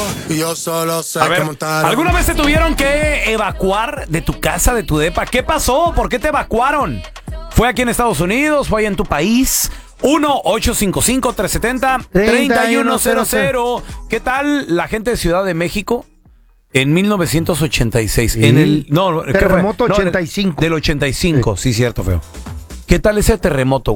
y yo solo sé A ver, que montar. ¿alguna vez te tuvieron que evacuar de tu casa, de tu depa? ¿Qué pasó? ¿Por qué te evacuaron? ¿Fue aquí en Estados Unidos? ¿Fue allá en tu país? 1-855-370-3100. ¿Qué tal la gente de Ciudad de México en 1986? Sí. En el no, ¿qué fue? Terremoto No, 85. del 85, sí, cierto, feo. ¿Qué tal ese terremoto?